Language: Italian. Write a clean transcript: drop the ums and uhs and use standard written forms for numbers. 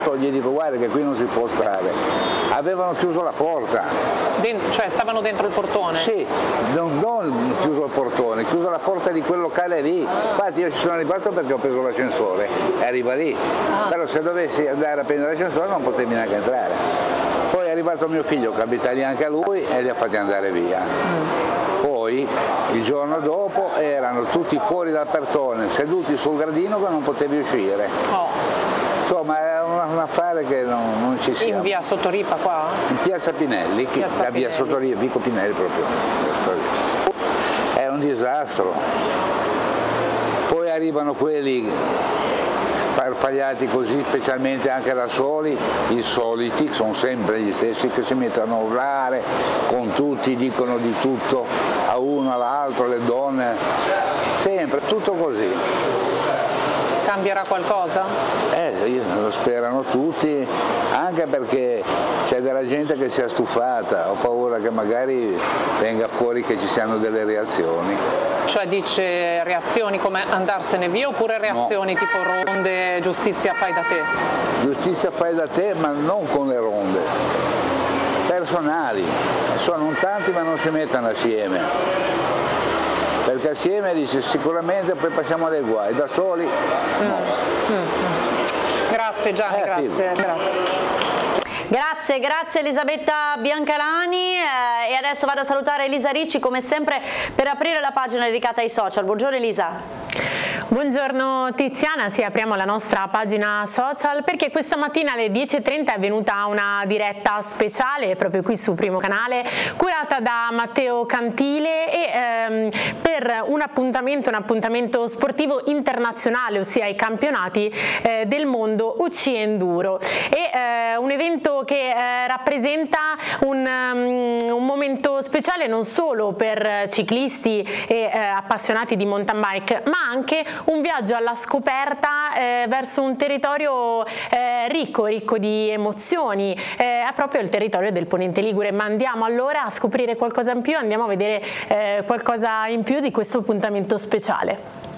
Gli dico guarda che qui non si può stare, avevano chiuso la porta. Dentro, cioè stavano dentro il portone? Sì, non chiuso il portone, chiuso la porta di quel locale lì. Infatti io ci sono arrivato perché ho preso l'ascensore e arriva lì, però se dovessi andare a prendere l'ascensore non potevi neanche entrare. Poi è arrivato mio figlio che abita lì anche a lui e li ha fatti andare via. Poi il giorno dopo erano tutti fuori dal portone, seduti sul gradino che non potevi uscire. Insomma è un affare che non ci siamo. In via Sottoripa qua? In piazza Pinelli, Piazza la via Pinelli. Sottoripa, Vico Pinelli proprio. È un disastro. Poi arrivano quelli sparpagliati così, specialmente anche da soli, i soliti, sono sempre gli stessi che si mettono a urlare, con tutti dicono di tutto, a uno, all'altro, alle donne, sempre, tutto così. Cambierà qualcosa? Lo sperano tutti, anche perché c'è della gente che si è stufata, ho paura che magari venga fuori che ci siano delle reazioni. Cioè dice reazioni come andarsene via oppure reazioni tipo ronde, giustizia fai da te? Giustizia fai da te, ma non con le ronde, personali, sono tanti ma non si mettono assieme. Perché assieme dice sicuramente poi passiamo dei guai, da soli no. Grazie Gianni, grazie. Grazie Elisabetta Biancalani e adesso vado a salutare Elisa Ricci come sempre per aprire la pagina dedicata ai social. Buongiorno Elisa. Buongiorno Tiziana, sì, apriamo la nostra pagina social perché questa mattina alle 10:30 è venuta una diretta speciale proprio qui su Primo Canale curata da Matteo Cantile e per un appuntamento sportivo internazionale, ossia i campionati del mondo UC Enduro, e un evento che rappresenta un momento speciale non solo per ciclisti e appassionati di mountain bike, ma anche un viaggio alla scoperta verso un territorio ricco di emozioni, è proprio il territorio del Ponente Ligure. Ma andiamo allora a scoprire qualcosa in più, andiamo a vedere qualcosa in più di questo appuntamento speciale.